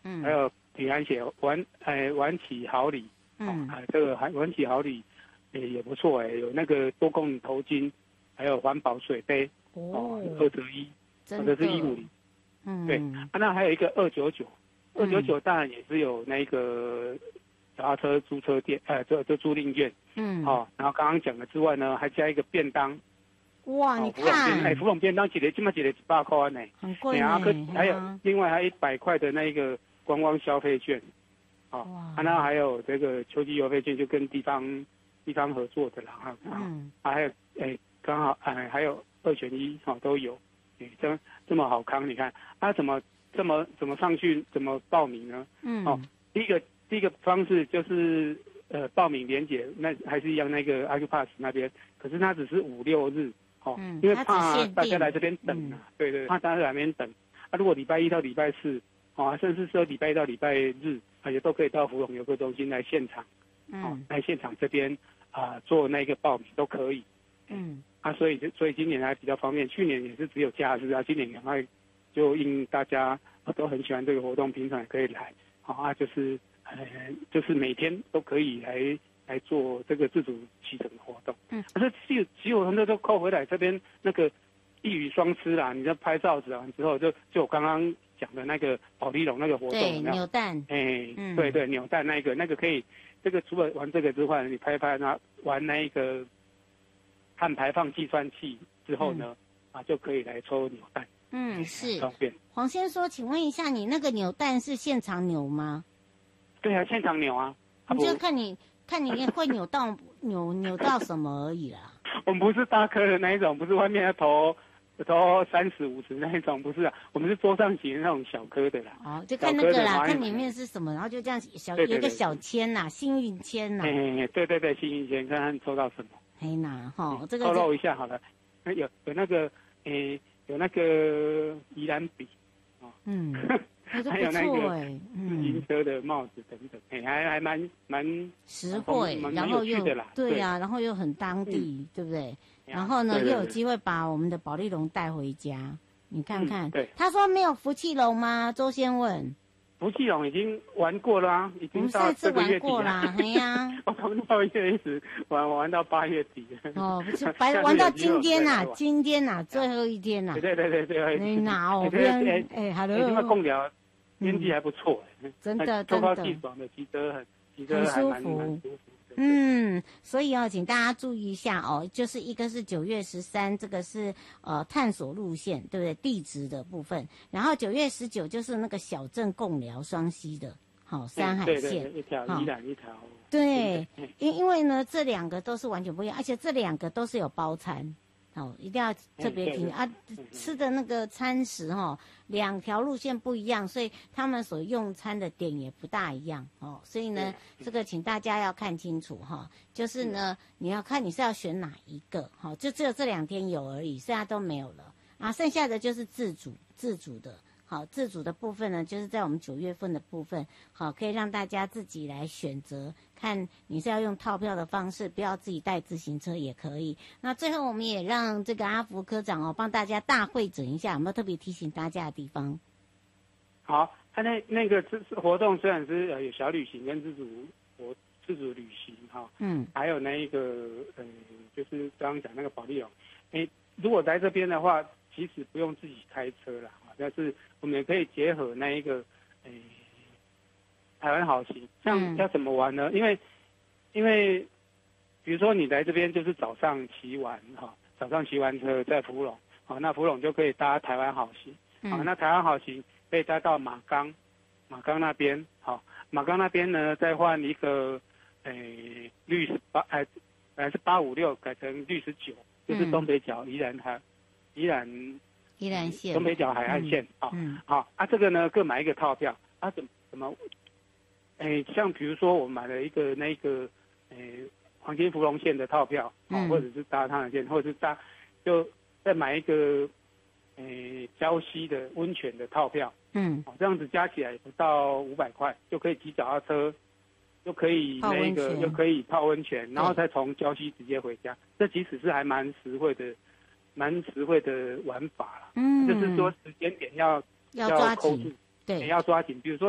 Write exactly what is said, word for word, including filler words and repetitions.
嗯， 还有平安血晚哎晚起好礼，嗯，啊这个还晚起好礼也也不错哎，有那个多功能头巾，还有环保水杯，哦，二折一，或者是一五零，嗯，对，啊那还有一个二九九，二九九当然也是有那个脚踏车租车店，呃这这租赁券，嗯，好、哦，然后刚刚讲的之外呢，还加一个便当。 哇，你看， 哎，芙蓉便当一个，起码一个一百块呢， 很贵呢。 然后还有另外还有一百块的那个观光消费券，哦，啊，那还有这个秋季邮费券，就跟地方地方合作的啦，哈，嗯，啊，还有哎，刚好哎，还有二选一，哈、哦，都有，哎，这这么好康，你看，啊，怎么这么怎么上去，怎么报名呢？嗯，哦，第一个第一个方式就是呃报名连结，那还是一样那个 Acupass 那边，可是它只是五六日。哦，嗯、因为怕大家来这边等啊，嗯、对对，怕大家来这边等。啊，如果礼拜一到礼拜四，啊，甚至说礼拜一到礼拜日，啊，也都可以到芙蓉游客中心来现场，嗯、啊，来现场这边啊做那个报名都可以。嗯，啊，所以所以今年还比较方便，去年也是只有假日啊，今年赶快就因大家都很喜欢这个活动，平常也可以来，好啊，就是呃就是每天都可以来。来做这个自主骑乘的活动，嗯，可是骑骑我们都扣回来这边那个一鱼双吃啦，你在拍照子完之后，就就我刚刚讲的那个保利龙那个活动， 对，扭蛋， 哎、欸，嗯、对对，扭蛋那个那个可以，这个除了玩这个之外，你拍拍那玩那一个碳排放计算器之后呢，嗯、啊就可以来抽扭蛋， 嗯，是方便。 黄先说，请问一下，你那个扭蛋是现场扭吗？ 对啊，现场扭啊， 你就看你。看你会扭到扭扭到什么而已啦。 我们不是大颗的那一种，不是外面要投投三十五十那一种，不是啊，我们是桌上型那种小颗的啦。 哦，就看那个啦，看里面是什么，然后就这样小有一个小签呐，幸运签呐。 哎，对对对，幸运签，看看抽到什么。 嘿呐，哈，这个透露一下好了，有有那个诶，有那个宜兰笔，哦，嗯。还有那个自行车的帽子等等，哎、欸，还还蛮蛮实惠，然后又对呀、啊，然后又很当地，嗯、对不对？然后呢，对对对又有机会把我们的保利龙带回家，你看看。嗯、对。他说没有福气龙吗？周先问。 福气龙已经玩过了啊，已经到这个月底了。 啦，哎呀。 我从六月一直玩玩到八月底。 哦，不是，白玩到今天呐、啊，今天呐、啊，最后一天呐、啊。 对对对对。 你哪哦？哎哎，hello。 你们共聊。天气还不错、 嗯，真的真的，气爽的，骑车很骑车还蛮舒服。 嗯，所以哦，请大家注意一下哦，就是一个是九月十三，这个是呃探索路线，对不对？地质的部分，然后九月十九就是那个小镇共寮双溪的，好、哦、山海线， 对对对一条宜兰一条。 对，因因为呢这两个都是完全不一样，而且这两个都是有包餐。哦，一定要特别听啊！吃的那个餐食哈、哦，两条路线不一样，所以他们所用餐的点也不大一样哦。所以呢，这个请大家要看清楚哈、哦。就是呢，你要看你是要选哪一个哈、哦，就只有这两天有而已，剩下都没有了啊。剩下的就是自主自主的。好，自主的部分呢，就是在我们九月份的部分，好，可以让大家自己来选择，看你是要用套票的方式，不要自己带自行车也可以。那最后我们也让这个阿福科长哦，帮大家大会诊一下，有没有特别提醒大家的地方？ 好，他那那个活动虽然是呃有小旅行跟自主活自主旅行哈、哦，嗯，还有那一个呃，就是刚刚讲那个保利龙，哎，如果在这边的话，其实不用自己开车啦。但是我们也可以结合那一个，诶，台湾好行，像要怎么玩呢？嗯、因为，因为，比如说你来这边就是早上骑完哈，早上骑完车在福隆，好，那福隆就可以搭台湾好行，好，那台湾好行可以搭到马冈，马冈那边，好，马冈那边呢再换一个，诶，绿十八，哎，本来是八五六改成绿十九，就是东北角宜兰海，宜兰。 宜兰线， 东北角海岸线，好、嗯，好、哦、啊，这个呢各买一个套票啊，怎么怎么，哎，像比如说我买了一个那个，哎，黄金福隆线的套票，嗯、或者是搭汤的线，或者是搭，就再买一个，哎，礁溪的温泉的套票，嗯，哦，这样子加起来不到五百块，就可以骑脚踏车，又可以那个又可以泡温泉，然后再从礁溪直接回家，这其实是还蛮实惠的。蛮实惠的玩法啦，嗯，就是说时间点要要抓紧，对， 要抓紧。比如说